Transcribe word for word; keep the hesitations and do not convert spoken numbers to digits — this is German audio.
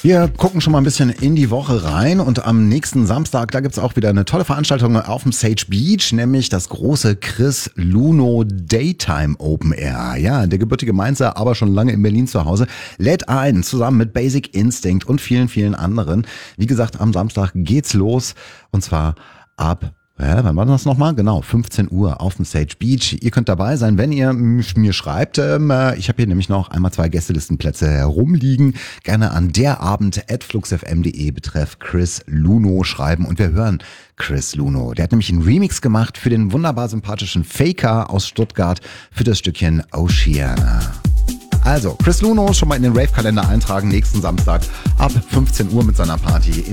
Wir gucken schon mal ein bisschen in die Woche rein und am nächsten Samstag, da gibt's auch wieder eine tolle Veranstaltung auf dem Sage Beach, nämlich das große Chris Luno Daytime Open Air. Ja, der gebürtige Mainzer, aber schon lange in Berlin zu Hause, lädt ein, zusammen mit Basic Instinct und vielen, vielen anderen. Wie gesagt, am Samstag geht's los und zwar ab Ja, wann war das nochmal? Genau, fünfzehn Uhr auf dem Sage Beach. Ihr könnt dabei sein, wenn ihr mir schreibt. Ähm, ich habe hier nämlich noch einmal zwei Gästelistenplätze herumliegen. Gerne an derabend at fluxfm punkt de betreff Chris Luno schreiben und wir hören Chris Luno. Der hat nämlich einen Remix gemacht für den wunderbar sympathischen Faker aus Stuttgart für das Stückchen Oceana. Also, Chris Luno schon mal in den Rave-Kalender eintragen, nächsten Samstag ab fünfzehn Uhr mit seiner Party im